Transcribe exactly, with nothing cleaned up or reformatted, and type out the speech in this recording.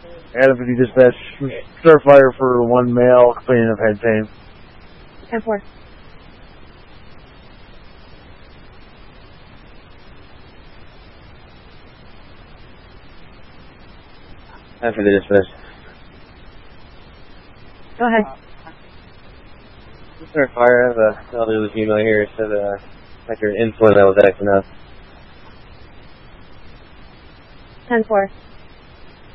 Adam fifty dispatch, start fire for one male complaining of head pain. ten four. Time for the dispatch. Go ahead. Start fire. I have a elderly female here. Said uh, like her insulin that was acting up. ten four.